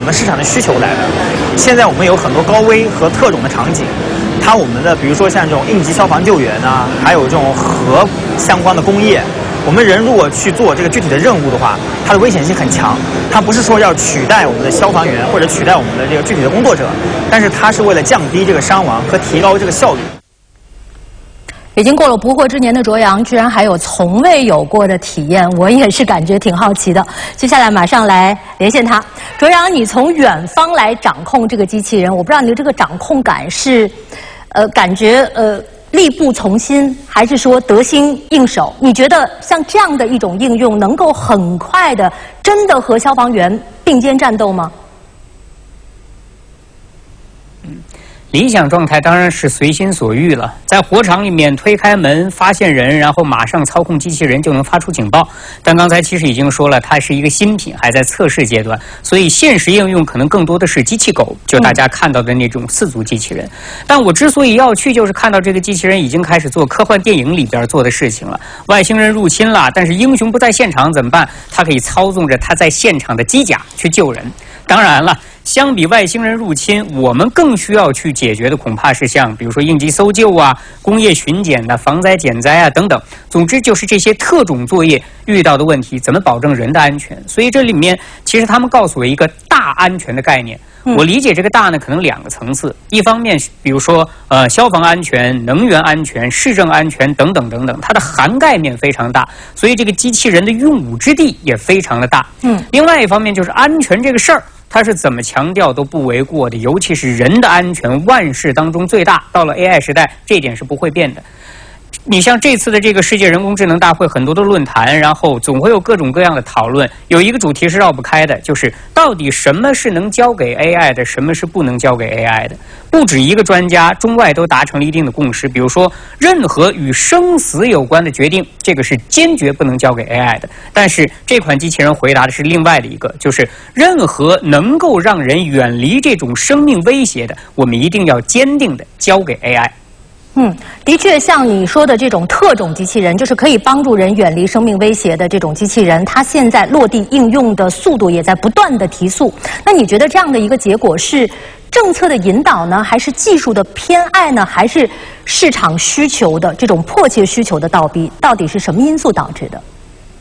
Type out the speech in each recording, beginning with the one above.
我们市场的需求来的。现在我们有很多高危和特种的场景，我们的比如说像这种应急消防救援啊，还有这种核相关的工业，我们人如果去做这个具体的任务的话，它的危险性很强。它不是说要取代我们的消防员或者取代我们的这个具体的工作者，但是它是为了降低这个伤亡和提高这个效率。 已经过了不惑之年的卓阳，居然还有从未有过的体验，我也是感觉挺好奇的。接下来马上来连线他，卓阳，你从远方来掌控这个机器人，我不知道你的这个掌控感是，感觉力不从心，还是说得心应手？你觉得像这样的一种应用，能够很快的真的和消防员并肩战斗吗？ 理想状态当然是随心所欲了，在火场里面推开门发现人，然后马上操控机器人就能发出警报。但刚才其实已经说了，它是一个新品，还在测试阶段，所以现实应用可能更多的是机器狗，就大家看到的那种4足机器人。但我之所以要去，就是看到这个机器人已经开始做科幻电影里边做的事情了。外星人入侵了，但是英雄不在现场怎么办？它可以操纵着它在现场的机甲去救人。当然了，相比外星人入侵，我们更需要去解决的恐怕是像比如说应急搜救啊、工业巡检啊、防灾减灾啊等等。总之就是这些特种作业遇到的问题，怎么保证人的安全？所以这里面其实他们告诉我一个大安全的概念。我理解这个大呢，可能2个层次。一方面，比如说消防安全、能源安全、市政安全等等等等，它的涵盖面非常大，所以这个机器人的用武之地也非常的大。另外一方面就是安全这个事儿，它是怎么强调都不为过的，尤其是人的安全，万事当中最大。到了 AI 时代，这一点是不会变的。你像这次的这个世界人工智能大会，很多的论坛，然后总会有各种各样的讨论。有一个主题是绕不开的，就是到底什么是能交给 AI 的，什么是不能交给 AI 的。不止一个专家，中外都达成了一定的共识。比如说，任何与生死有关的决定，这个是坚决不能交给 AI 的。但是这款机器人回答的是另外的一个，就是任何能够让人远离这种生命威胁的，我们一定要坚定的交给 AI。 的确，像你说的这种特种机器人，就是可以帮助人远离生命威胁的这种机器人，它现在落地应用的速度也在不断的提速。那你觉得这样的一个结果是政策的引导呢，还是技术的偏爱呢，还是市场需求的这种迫切需求的倒逼？到底是什么因素导致的？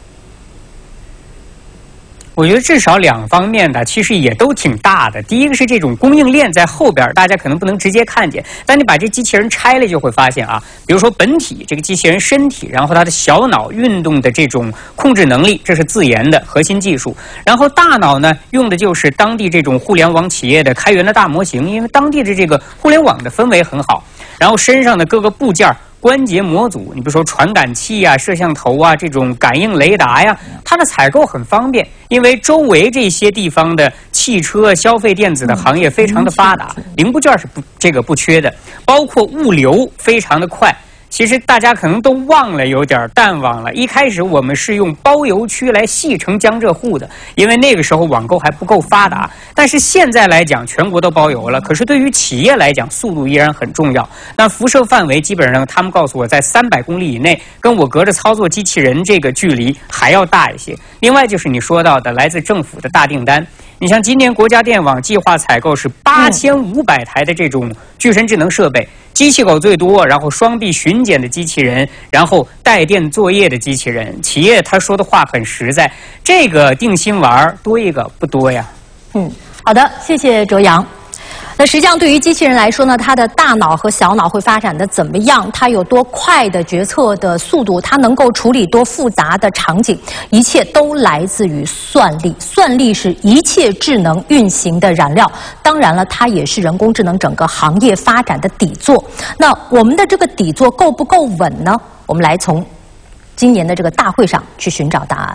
我觉得至少2方面的其实也都挺大的。第一个是这种供应链在后边，大家可能不能直接看见，但你把这机器人拆了就会发现啊，比如说本体这个机器人身体，然后它的小脑运动的这种控制能力，这是自研的核心技术。然后大脑呢，用的就是当地这种互联网企业的开源的大模型，因为当地的这个互联网的氛围很好。然后身上的各个部件，关节模组，你比如说传感器啊、摄像头啊、这种感应雷达呀，它的采购很方便，因为周围这些地方的汽车、消费电子的行业非常的发达，零部件是不缺的，包括物流非常的快。其实大家可能都忘了，有点淡忘了。一开始我们是用包邮区来戏称江浙沪的，因为那个时候网购还不够发达。但是现在来讲，全国都包邮了。可是对于企业来讲，速度依然很重要。那辐射范围基本上，他们告诉我在300公里以内，跟我隔着操作机器人这个距离还要大一些。另外就是你说到的来自政府的大订单。你像今年国家电网计划采购是8500台的这种具身智能设备，机器狗最多，然后双臂巡检的机器人，然后带电作业的机器人。企业他说的话很实在，这个定心丸多一个不多呀。 好的，谢谢卓阳。那实际上，对于机器人来说呢，它的大脑和小脑会发展的怎么样？它有多快的决策的速度？它能够处理多复杂的场景？一切都来自于算力。算力是一切智能运行的燃料。当然了，它也是人工智能整个行业发展的底座。那我们的这个底座够不够稳呢？我们来从今年的这个大会上去寻找答案。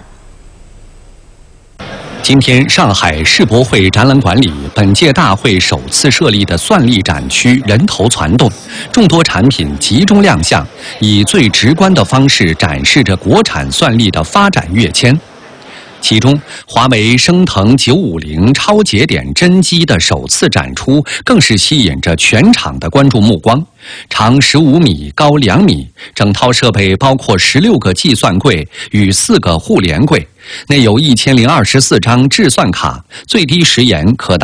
今天，上海世博会展览馆里，本届大会首次设立的算力展区人头攒动，众多产品集中亮相，以最直观的方式展示着国产算力的发展跃迁。 其中，华为升腾950超节点真机的首次展出，更是吸引着全场的关注目光。长15米，高2米，整套设备包括16个计算柜与4个互联柜，内有1024张智算卡，最低时延可达